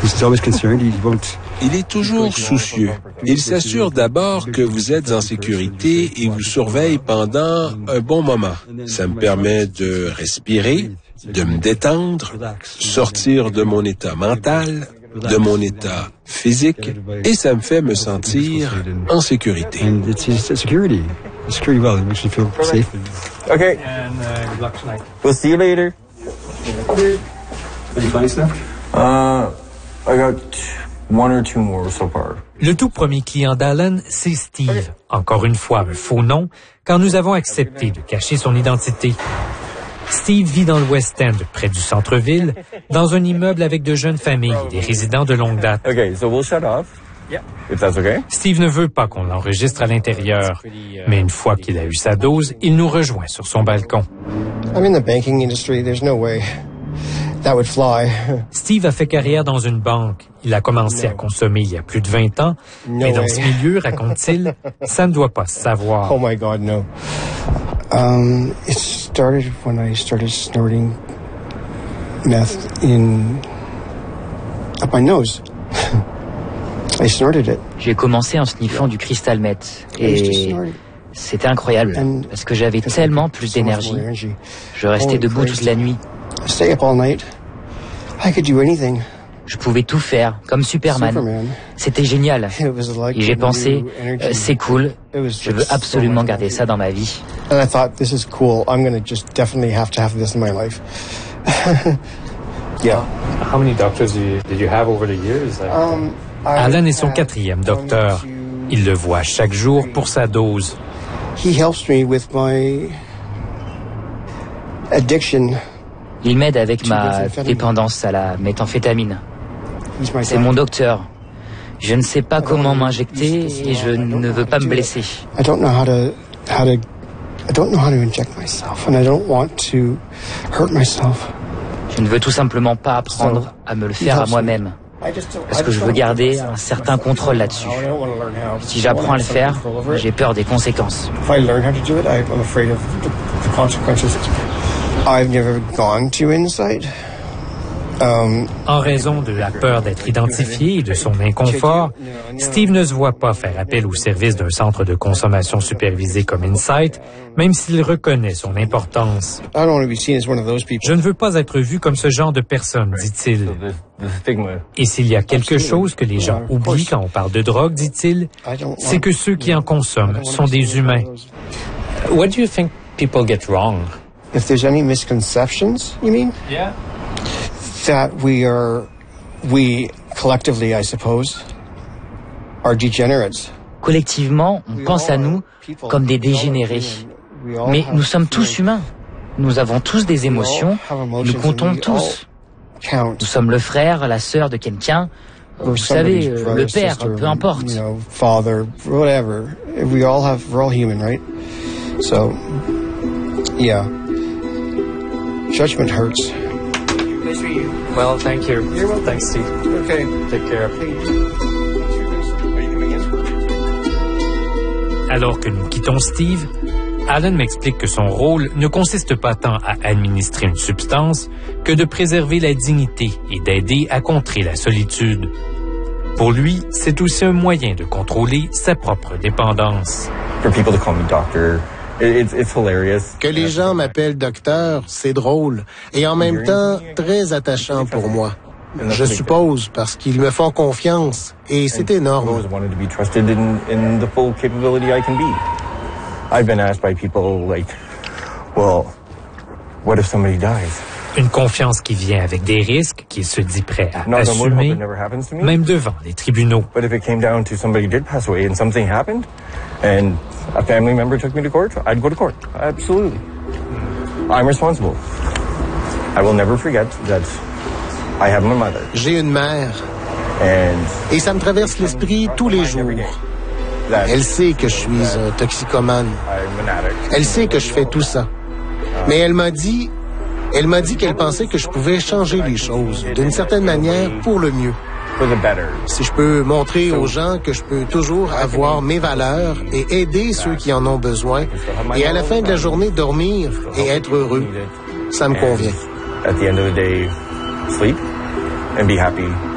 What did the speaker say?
Il est toujours soucieux. Il s'assure d'abord que vous êtes en sécurité et vous surveille pendant un bon moment. Ça me permet de respirer, de me détendre, sortir de mon état mental, de mon état physique, et ça me fait me sentir en sécurité. Okay. We'll see you later. Any funny stuff? I got one or two more so far. Le tout premier client d'Alan, c'est Steve. Encore une fois, un faux nom, car nous avons accepté de cacher son identité. Steve vit dans le West End, près du centre-ville, dans un immeuble avec de jeunes familles et des résidents de longue date. Okay, so we'll shut off. If that's okay. Steve ne veut pas qu'on l'enregistre à l'intérieur, mais une fois qu'il a eu sa dose, il nous rejoint sur son balcon. I'm in the banking industry. There's no way that would fly. Steve a fait carrière dans une banque. Il a commencé à consommer il y a plus de 20 ans, mais dans ce milieu, raconte-t-il, ça ne doit pas se savoir. Oh my God, no. It started when I started snorting meth up my nose. I snorted it. J'ai commencé en sniffant du crystal meth et c'était incroyable parce que j'avais tellement plus d'énergie. Je restais debout toute la nuit. Stay up all night. I could do anything. Je pouvais tout faire, comme Superman. C'était génial. Et j'ai pensé, c'est cool, je veux absolument garder ça dans ma vie. And I thought, this is cool. I'm going to just definitely have to have this in my life. Yeah. How many doctors did you have over the years? Alan est son 4e docteur. Il le voit chaque jour pour sa dose. He helps me with my addiction. Il m'aide avec ma dépendance à la méthamphétamine. C'est mon docteur. Je ne sais pas comment m'injecter et je ne veux pas me blesser. I don't know how to inject myself and I don't want to hurt myself. Je ne veux tout simplement pas apprendre à me le faire à moi-même. Parce que je veux garder un certain contrôle là-dessus. Si j'apprends à le faire, j'ai peur des conséquences. I've never gone to Insight. En raison de la peur d'être identifié et de son inconfort, Steve ne se voit pas faire appel au service d'un centre de consommation supervisé comme Insight, même s'il reconnaît son importance. Je ne veux pas être vu comme ce genre de personne, dit-il. Et s'il y a quelque chose que les gens oublient quand on parle de drogue, dit-il, c'est que ceux qui en consomment sont des humains. What do you think people get wrong? If there's any misconceptions, you mean? Yeah. That we collectively, I suppose, are degenerates. Collectivement, on pense à nous comme des dégénérés. Mais nous sommes tous humains. Nous avons tous des émotions. Nous comptons tous. Nous sommes le frère, la sœur de quelqu'un. Vous savez, le père, peu importe. Father, whatever. We're all human, right? So, yeah. Judgment hurts. Well, thank you. You're welcome. Thanks, Steve. Okay. Take care. Alors que nous quittons Steve, Alan m'explique que son rôle ne consiste pas tant à administrer une substance que de préserver la dignité et d'aider à contrer la solitude. Pour lui, c'est aussi un moyen de contrôler sa propre dépendance. For people to call me doctor, it's hilarious. Que les gens m'appellent docteur, c'est drôle et en même temps très attachant pour moi. Je suppose parce qu'ils me font confiance et c'est énorme. I've been asked by people like, well, what if somebody dies? Une confiance qui vient avec des risques qu'il se dit prêt à assumer, même devant les tribunaux. But if it came down to somebody did pass away and something happened and a family member took me to court, I'd go to court. Absolutely. I'm responsible. I will never forget that I have my mother. J'ai une mère. Et ça me traverse l'esprit tous les jours. Elle sait que je suis un toxicomane. Elle sait que je fais tout ça. Mais elle m'a dit qu'elle pensait que je pouvais changer les choses d'une certaine manière pour le mieux. Si je peux montrer aux gens que je peux toujours avoir mes valeurs et aider ceux qui en ont besoin et à la fin de la journée dormir et être heureux, ça me convient. At the end of the day, sleep and be happy.